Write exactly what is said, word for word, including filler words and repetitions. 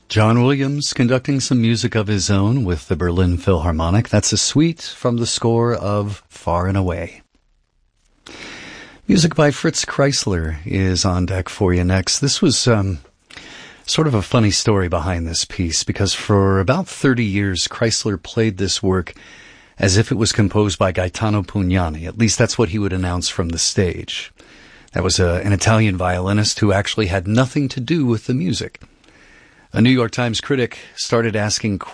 John Williams conducting some music of his own with the Berlin Philharmonic. That's a suite from the score of Far and Away. Music by Fritz Kreisler is on deck for you next. This was um, sort of a funny story behind this piece, because for about thirty years, Kreisler played this work as if it was composed by Gaetano Pugnani. At least that's what he would announce from the stage. That was a, an Italian violinist who actually had nothing to do with the music. A New York Times critic started asking